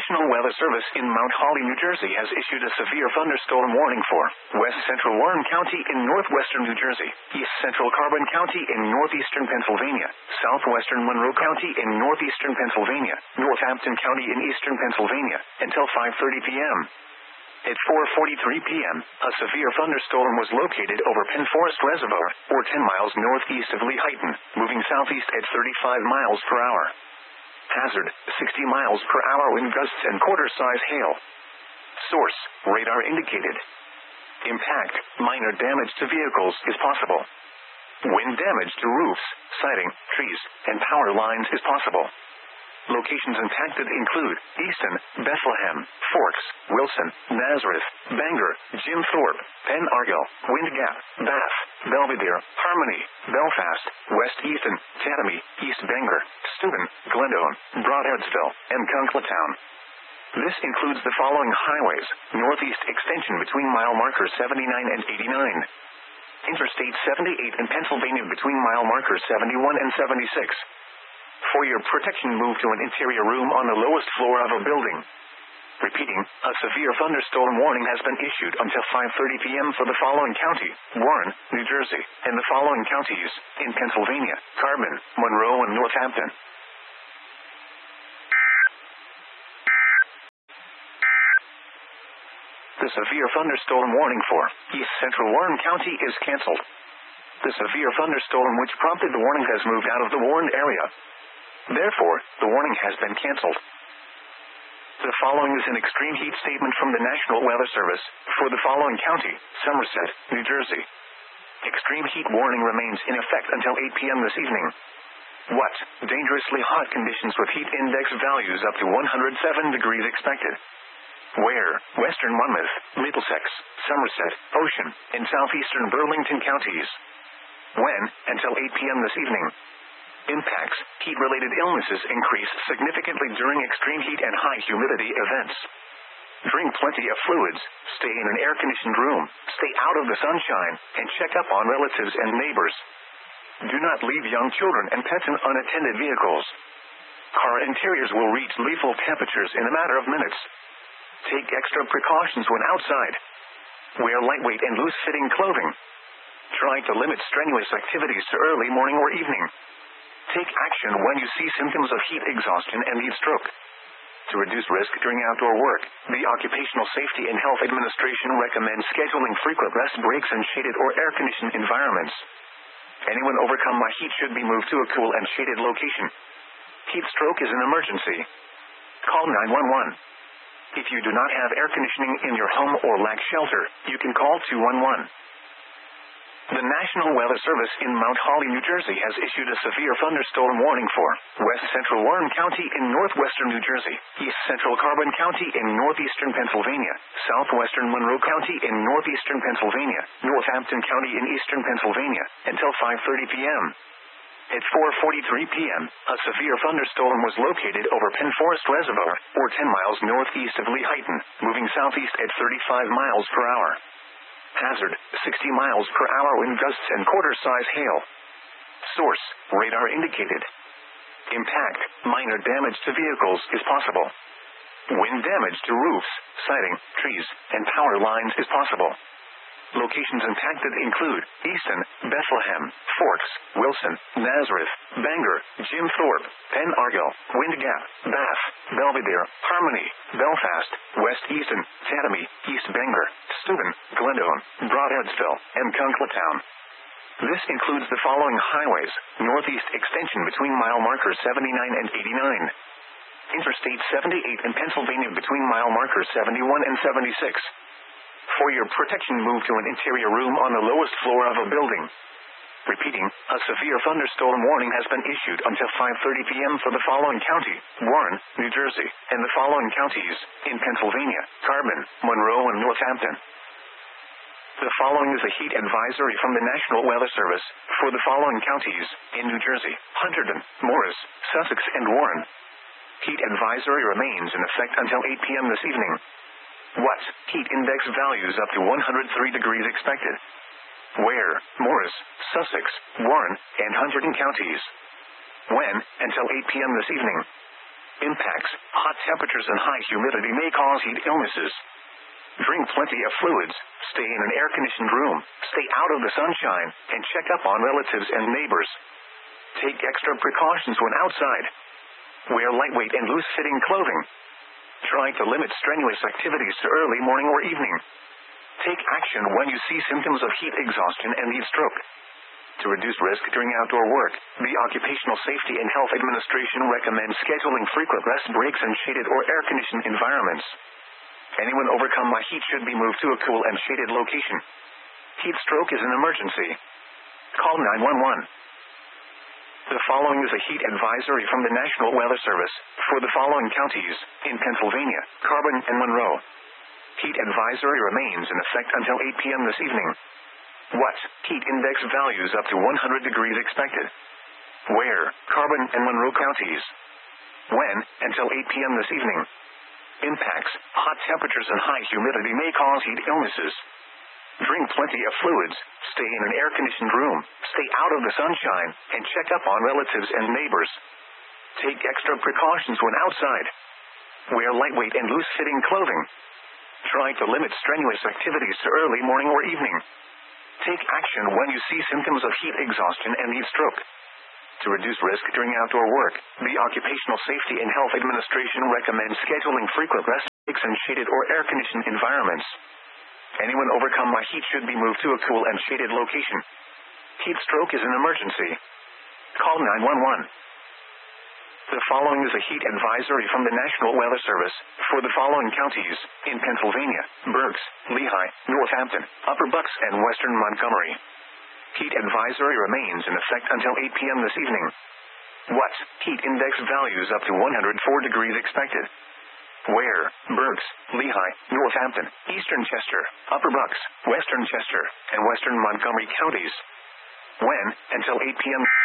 National Weather Service in Mount Holly, New Jersey has issued a severe thunderstorm warning for West Central Warren County in northwestern New Jersey, East Central Carbon County in northeastern Pennsylvania, southwestern Monroe County in northeastern Pennsylvania, Northampton County in eastern Pennsylvania, until 5:30 p.m. At 4:43 p.m., a severe thunderstorm was located over Penn Forest Reservoir, or 10 miles northeast of Lehighton, moving southeast at 35 miles per hour. Hazard, 60 miles per hour wind gusts and quarter-size hail. Source, radar indicated. Impact, minor damage to vehicles is possible. Wind damage to roofs, siding, trees, and power lines is possible. Locations impacted include Easton, Bethlehem, Forks, Wilson, Nazareth, Bangor, Jim Thorpe, Penn Argyll, Wind Gap, Bath, Belvidere, Harmony, Belfast, West Easton, Chatham, East Bangor, Steuben, Glendon, Broad Eardsville, and Kunklatown. This includes the following highways: northeast extension between mile markers 79 and 89. Interstate 78 in Pennsylvania between mile markers 71 and 76. For your protection, move to an interior room on the lowest floor of a building. Repeating, a severe thunderstorm warning has been issued until 5:30 p.m. for the following county: Warren, New Jersey, and the following counties in Pennsylvania: Carbon, Monroe, and Northampton. The severe thunderstorm warning for East Central Warren County is canceled. The severe thunderstorm which prompted the warning has moved out of the warned area. Therefore, the warning has been canceled. The following is an extreme heat statement from the National Weather Service for the following county: Somerset, New Jersey. Extreme heat warning remains in effect until 8 p.m. this evening. What? Dangerously hot conditions with heat index values up to 107 degrees expected. Where? Western Monmouth, Middlesex, Somerset, Ocean, and southeastern Burlington counties. When? Until 8 p.m. this evening. Impacts: heat-related illnesses increase significantly during extreme heat and high humidity events. Drink plenty of fluids, stay in an air-conditioned room, stay out of the sunshine, and check up on relatives and neighbors. Do not leave young children and pets in unattended vehicles. Car interiors will reach lethal temperatures in a matter of minutes. Take extra precautions when outside. Wear lightweight and loose-fitting clothing. Try to limit strenuous activities to early morning or evening. Take action when you see symptoms of heat exhaustion and heat stroke. To reduce risk during outdoor work, the Occupational Safety and Health Administration recommends scheduling frequent rest breaks in shaded or air-conditioned environments. Anyone overcome by heat should be moved to a cool and shaded location. Heat stroke is an emergency. Call 911. If you do not have air conditioning in your home or lack shelter, you can call 211. The National Weather Service in Mount Holly, New Jersey has issued a severe thunderstorm warning for West Central Warren County in northwestern New Jersey, East Central Carbon County in northeastern Pennsylvania, southwestern Monroe County in northeastern Pennsylvania, Northampton County in eastern Pennsylvania, until 5:30 p.m. At 4:43 p.m., a severe thunderstorm was located over Penn Forest Reservoir, or 10 miles northeast of Lehighton, moving southeast at 35 miles per hour. Hazard, 60 miles per hour wind gusts and quarter-size hail. Source, radar indicated. Impact, minor damage to vehicles is possible. Wind damage to roofs, siding, trees, and power lines is possible. Locations impacted include Easton, Bethlehem, Forks, Wilson, Nazareth, Bangor, Jim Thorpe, Penn Argyll, Wind Gap, Bath, Belvidere, Harmony, Belfast, West Easton, Chatham, East Bangor, Steuben, Glendon, Broad Eardsville, and Kunklatown. This includes the following highways: northeast extension between mile markers 79 and 89. Interstate 78 in Pennsylvania between mile markers 71 and 76. For your protection, move to an interior room on the lowest floor of a building. Repeating, a severe thunderstorm warning has been issued until 5:30 p.m. for the following county: Warren, New Jersey, and the following counties in Pennsylvania: Carbon, Monroe, and Northampton. The following is a heat advisory from the National Weather Service for the following counties in New Jersey: Hunterdon, Morris, Sussex, and Warren. Heat advisory remains in effect until 8 p.m. this evening. What? Heat index values up to 103 degrees expected. Where? Morris, Sussex, Warren, and Hunterdon counties. When? Until 8 p.m. this evening. Impacts, hot temperatures and high humidity may cause heat illnesses. Drink plenty of fluids, stay in an air-conditioned room, stay out of the sunshine, and check up on relatives and neighbors. Take extra precautions when outside. Wear lightweight and loose-fitting clothing. Try to limit strenuous activities to early morning or evening. Take action when you see symptoms of heat exhaustion and heat stroke. To reduce risk during outdoor work, the Occupational Safety and Health Administration recommends scheduling frequent rest breaks in shaded or air-conditioned environments. Anyone overcome by heat should be moved to a cool and shaded location. Heat stroke is an emergency. Call 911. The following is a heat advisory from the National Weather Service for the following counties in Pennsylvania, Carbon, and Monroe. Heat advisory remains in effect until 8 p.m. this evening. What? Heat index values up to 100 degrees expected. Where? Carbon and Monroe counties. When? Until 8 p.m. this evening. Impacts, hot temperatures and high humidity may cause heat illnesses. Drink plenty of fluids, stay in an air-conditioned room, stay out of the sunshine, and check up on relatives and neighbors. Take extra precautions when outside. Wear lightweight and loose-fitting clothing. Try to limit strenuous activities to early morning or evening. Take action when you see symptoms of heat exhaustion and heat stroke. To reduce risk during outdoor work, the Occupational Safety and Health Administration recommends scheduling frequent rest breaks in shaded or air-conditioned environments. Anyone overcome by heat should be moved to a cool and shaded location. Heat stroke is an emergency. Call 911. The following is a heat advisory from the National Weather Service for the following counties in Pennsylvania, Berks, Lehigh, Northampton, Upper Bucks, and Western Montgomery. Heat advisory remains in effect until 8 p.m. this evening. What? Heat index values up to 104 degrees expected. Where? Berks, Lehigh, Northampton, Eastern Chester, Upper Bucks, Western Chester, and Western Montgomery counties. When? Until 8 p.m.